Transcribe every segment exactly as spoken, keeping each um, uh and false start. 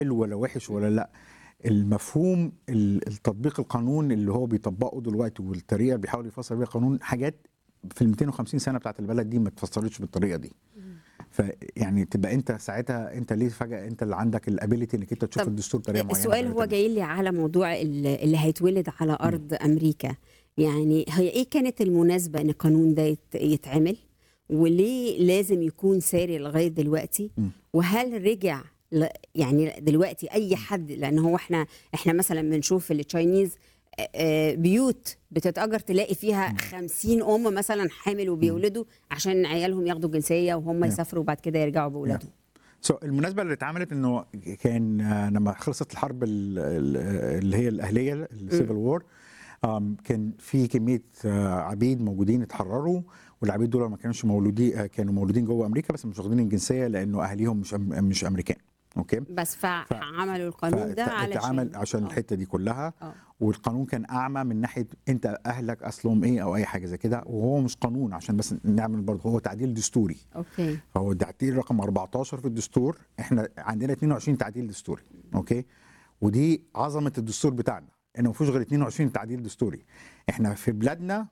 حلو ولا وحش ولا لا. المفهوم ال- التطبيق القانون اللي هو بيطبقه دلوقتي والطريقه اللي بيحاول يفسر بيها القانون، حاجات في ال مئتين وخمسين سنه بتاعت البلد دي ما اتفسرتش بالطريقه دي. فيعني تبقى انت ساعتها انت ليه فجاه انت اللي عندك الابيليتي انك انت تشوف طب الدستور بطريقه معينه السؤال وطريقه هو تانيه. جاي لي على موضوع ال- اللي هيتولد على مم. أرض أمريكا. يعني هي إيه كانت المناسبة إن القانون ده يت- يتعمل، وليه لازم يكون ساري لغاية دلوقتي؟ مم. وهل رجع ل- يعني دلوقتي أي حد، لأن هو إحنا إحنا مثلا بنشوف التشاينيز آه، آه، بيوت بتتأجر تلاقي فيها مم. خمسين أم مثلا حامل مم. وبيولدوا عشان عيالهم ياخدوا جنسية وهم Yeah. يسافروا وبعد كده يرجعوا Yeah. بأولادهم. So, المناسبة اللي اتعملت انه كان آه، لما خلصت الحرب ال- ال- اللي هي الاهليه السيفل وور، كان في كميه آه، عبيد موجودين اتحرروا، والعبيد دول ما كانوش مولودين، آه، كانوا مولودين جوه امريكا بس مش واخدين الجنسيه لانه اهاليهم مش أم- مش امريكان. اوكي. بس ف فعملوا القانون ده فاتعمل علشان عشان اه الحته دي كلها، اه والقانون كان اعمى من ناحيه انت اهلك اصلهم ايه او اي حاجه زي كده، وهو مش قانون عشان بس نعمل برضه، هو تعديل دستوري. اوكي. فهو تعديل رقم أربعتاشر في الدستور، احنا عندنا اتنين وعشرين تعديل دستوري. اوكي. ودي عظمه الدستور بتاعنا انه ما فيهوش غير اتنين وعشرين تعديل دستوري. احنا في بلادنا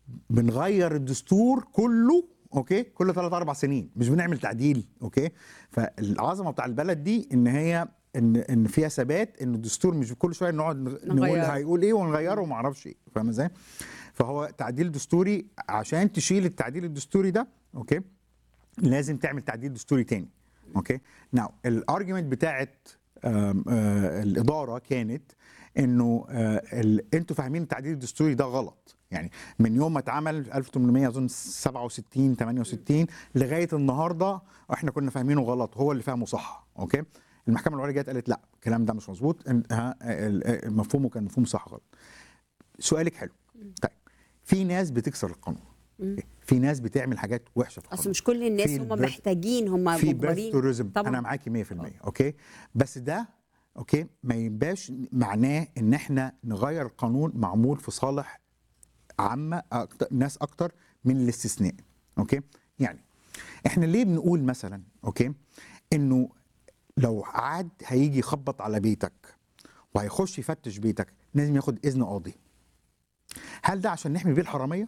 بنغير الدستور كله، اوكي، كل ثلاث اربع سنين، مش بنعمل تعديل. اوكي. فالعظمه بتاع البلد دي ان هي ان ان فيها ثبات، ان الدستور مش كل شويه نقعد نقول نغيره. هيقول ايه ونغيره مم. وما اعرفش ايه، فاهم ازاي؟ فهو تعديل دستوري، عشان تشيل التعديل الدستوري ده، اوكي، لازم تعمل تعديل دستوري تاني. اوكي. ناو الارجيومنت بتاعت آم، آه، الاداره كانت انه آه، ال- انتوا فاهمين التعديل الدستوري ده غلط. يعني من يوم ما اتعمل ألف وثمانمائة اظن سبعة وستين ثمانية وستين لغايه النهارده احنا كنا فاهمينه غلط، هو اللي فاهمه صح. اوكي. المحكمه العليا جت قالت لا، الكلام ده مش مظبوط، إن- ها، ال- ال- مفهومه كان مفهوم صح غلط. سؤالك حلو. طيب، في ناس بتكسر القانون، مم. في ناس بتعمل حاجات وحشه في اصل القانون، مش كل الناس في هم البيرث محتاجين، هم في بيرث مجبرين. توريزم، انا طبعا. معاكي مية في اه المية. اوكي. بس ده اوكي ما يبقاش معناه ان احنا نغير قانون معمول في صالح عامه أكتر ناس اكتر من الاستثناء. اوكي. يعني احنا ليه بنقول مثلا اوكي انه لو عاد هيجي يخبط على بيتك وهيخش يفتش بيتك لازم ياخد اذن قاضي؟ هل ده عشان نحمي بيه الحراميه؟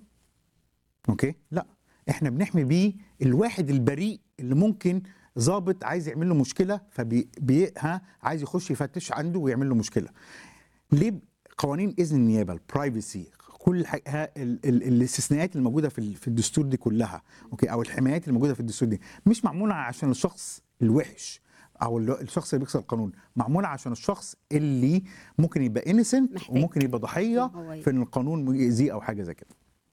اوكي. لا، احنا بنحمي بيه الواحد البريء اللي ممكن ضابط عايز يعمل له مشكله فبي بي ها عايز يخش يفتش عنده ويعمل له مشكله. ليه ب- قوانين اذن النيابه، البرايفسي، كل حاجة ال ال الاستثناءات الموجوده في ال- في الدستور دي كلها، اوكي، او الحمايات الموجوده في الدستور دي مش معموله عشان الشخص الوحش او ال- الشخص اللي بيكسر القانون، معموله عشان الشخص اللي ممكن يبقى انيسنت محتاج وممكن يبقى ان ضحيه هو ي- في ان القانون يأذيه او حاجه زي كده.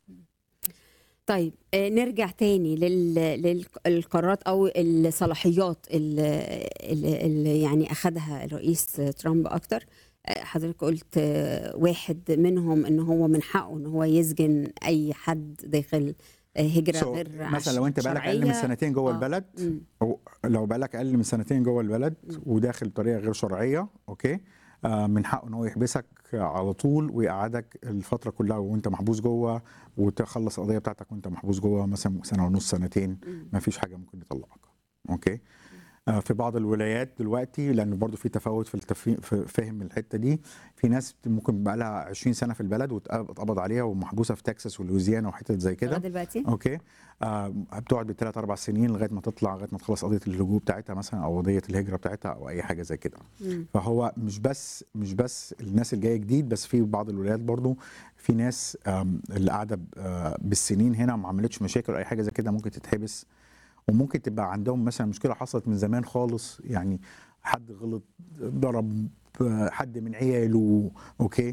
طيب آه، نرجع تاني لل- للقرارات او الصلاحيات اللي, اللي يعني اخذها الرئيس ترامب اكتر. آه، حضرتك قلت آه، واحد منهم ان هو من حقه ان هو يسجن اي حد داخل آه، هجرة سو غير مثلا عش- لو انت بقالك اقل من شرعية. سنتين جوه اه البلد، مم. او لو بقالك اقل من سنتين جوه البلد مم. وداخل بطريقه غير شرعيه، اوكي، آه من حقه ان هو يحبسك على طول ويقعدك الفتره كلها وانت محبوس جوه، وتخلص القضيه بتاعتك وانت محبوس جوه مثلا سنه ونص سنتين، مم. ما فيش حاجه ممكن يطلعك. اوكي. آه، في بعض الولايات دلوقتي، لان برضو في تفاوت في التفي... في فهم الحته دي، في ناس ممكن بقى لها عشرين سنه في البلد واتقبض عليها ومحبوسه في تكساس ولويزيانا وحتت زي لغاية كده. دلوقتي. اوكي. آه بتقعد بالثلاث اربع سنين لغايه ما تطلع، لغايه ما تخلص قضيه اللجوء بتاعتها مثلا او قضيه الهجره بتاعتها او اي حاجه زي كده. مم. فهو مش بس مش بس الناس اللي جايه جديد، بس في بعض الولايات برضو في ناس آم، اللي قاعده ب- آه، بالسنين هنا ما عملتش مشاكل او اي حاجه زي كده ممكن تتحبس، وممكن تبقى عندهم مثلا مشكله حصلت من زمان خالص، يعني حد غلط ضرب حد من عياله، اوكي،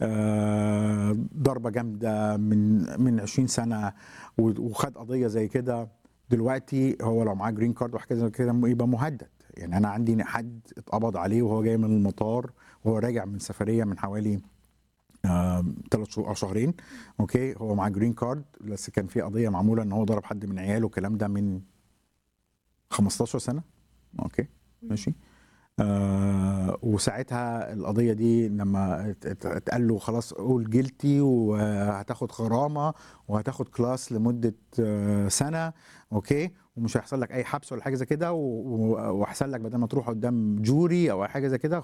آه ضربه جامده من من عشرين سنه وخد قضيه زي كده، دلوقتي هو لو معاه جرين كارد وحاجه زي كده يبقى مهدد. يعني انا عندي حد اتقبض عليه وهو جاي من المطار وهو راجع من سفريه من حوالي ثلاث شهور او شهرين، اوكي، هو معاه جرين كارد بس كان في قضيه معموله ان هو ضرب حد من عياله، الكلام ده من خمستاشر سنه. اوكي. ماشي. آه وساعتها القضيه دي لما ات- ات- اتقال له خلاص قول جيلتي وهتاخد غرامه وهتاخد كلاس لمده آه سنه، اوكي، ومش هيحصل لك اي حبس ولا حاجه زي كده، و- و- واحسن لك بدل ما تروح قدام جوري او أي حاجه زي كده،